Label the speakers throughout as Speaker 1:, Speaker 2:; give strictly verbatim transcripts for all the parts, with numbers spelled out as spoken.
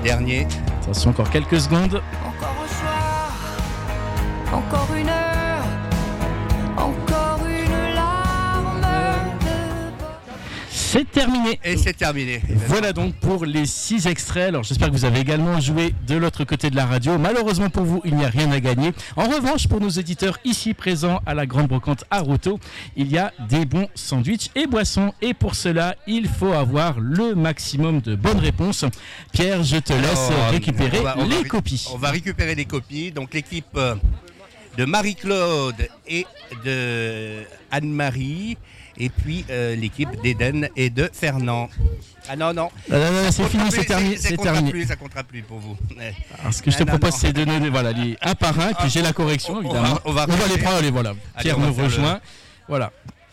Speaker 1: dernier.
Speaker 2: Attention, encore quelques secondes.
Speaker 3: Encore au soir, encore une heure, encore une larme de bonheur.
Speaker 2: C'est terminé.
Speaker 1: Et c'est terminé.
Speaker 2: Voilà donc pour les six extraits. Alors j'espère que vous avez également joué de l'autre côté de la radio. Malheureusement pour vous, il n'y a rien à gagner. En revanche, pour nos éditeurs ici présents à la Grande Brocante à Roto, il y a des bons sandwichs et boissons. Et pour cela, il faut avoir le maximum de bonnes réponses. Pierre, je te laisse
Speaker 1: Alors,
Speaker 2: récupérer
Speaker 1: on va- on
Speaker 2: les
Speaker 1: va ré-
Speaker 2: copies.
Speaker 1: On va récupérer les copies. Donc l'équipe euh, de Marie-Claude et de Anne-Marie. Et puis euh, l'équipe d'Eden et de Fernand. Ah non, non.
Speaker 2: Non, non, non, c'est
Speaker 1: Ça
Speaker 2: fini,
Speaker 1: comptera
Speaker 2: c'est
Speaker 1: plus,
Speaker 2: terminé.
Speaker 1: ça
Speaker 2: C'est
Speaker 1: comptera
Speaker 2: terminé.
Speaker 1: plus, ça comptera plus pour vous. Ouais.
Speaker 2: Alors, ce que je te
Speaker 1: Non, non,
Speaker 2: propose,
Speaker 1: non.
Speaker 2: c'est de donner voilà, les un par un, puis j'ai la correction,
Speaker 1: on- on
Speaker 2: évidemment.
Speaker 1: va- on va
Speaker 2: les
Speaker 1: regarder.
Speaker 2: prendre, allez, voilà.
Speaker 1: Allez,
Speaker 2: Pierre
Speaker 1: on va
Speaker 2: nous
Speaker 1: faire le-
Speaker 2: rejoint. Voilà.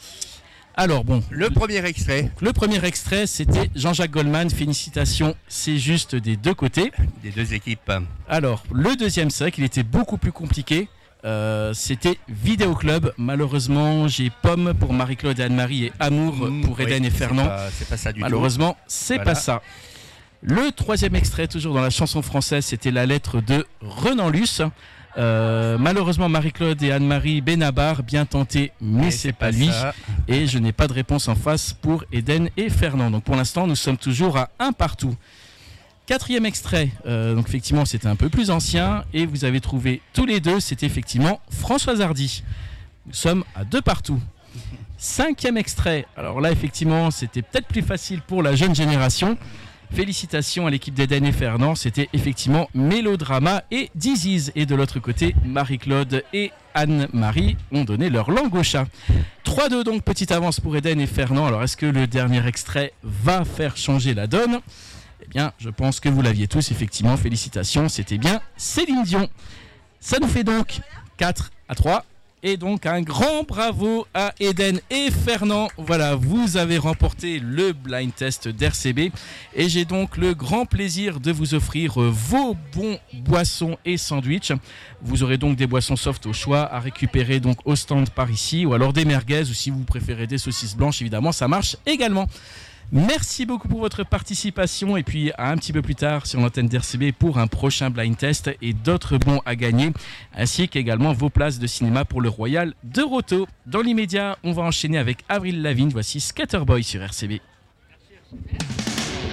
Speaker 2: Alors, bon.
Speaker 1: Le premier extrait
Speaker 2: Le premier extrait, c'était Jean-Jacques Goldman. Félicitations, c'est juste des deux côtés.
Speaker 1: des deux équipes.
Speaker 2: Alors, le deuxième, c'est vrai qu'il était beaucoup plus compliqué. Euh, c'était Vidéo Club. Malheureusement, j'ai Pomme pour Marie-Claude et Anne-Marie et Amour
Speaker 1: Mmh,
Speaker 2: pour Eden
Speaker 1: oui,
Speaker 2: et
Speaker 1: c'est
Speaker 2: Fernand.
Speaker 1: pas- C'est pas ça du tout.
Speaker 2: Malheureusement, c'est
Speaker 1: Voilà.
Speaker 2: pas ça. Le troisième extrait, toujours dans la chanson française, c'était la lettre de Renan Luce. Euh, malheureusement, Marie-Claude et Anne-Marie Benabar, bien tenté, mais
Speaker 1: Et
Speaker 2: c'est pas lui.
Speaker 1: ça.
Speaker 2: Et je n'ai pas de réponse en face pour Eden et Fernand. Donc pour l'instant, nous sommes toujours à un partout. Quatrième extrait, euh, donc effectivement c'était un peu plus ancien et vous avez trouvé tous les deux, c'était effectivement Françoise Hardy. Nous sommes à deux partout. Cinquième extrait, alors là effectivement c'était peut-être plus facile pour la jeune génération. Félicitations à l'équipe d'Eden et Fernand, c'était effectivement Mélodrama et Disease. Et de l'autre côté, Marie-Claude et Anne-Marie ont donné leur langue au chat. trois deux donc, petite avance pour Eden et Fernand. Alors est-ce que le dernier extrait va faire changer la donne ? Eh bien, je pense que vous l'aviez tous, effectivement. Félicitations, c'était bien Céline Dion. Ça nous fait donc quatre à trois. Et donc, un grand bravo à Eden et Fernand. Voilà, vous avez remporté le blind test d'R C B. Et j'ai donc le grand plaisir de vous offrir vos bons boissons et sandwichs. Vous aurez donc des boissons soft au choix à récupérer donc au stand par ici. Ou alors des merguez, ou si vous préférez des saucisses blanches, évidemment, ça marche également. Merci beaucoup pour votre participation et puis à un petit peu plus tard sur l'antenne d'R C B pour un prochain blind test et d'autres bons à gagner ainsi qu'également vos places de cinéma pour le Royal de Roto. Dans l'immédiat, on va enchaîner avec Avril Lavigne. Voici Skater Boy sur R C B.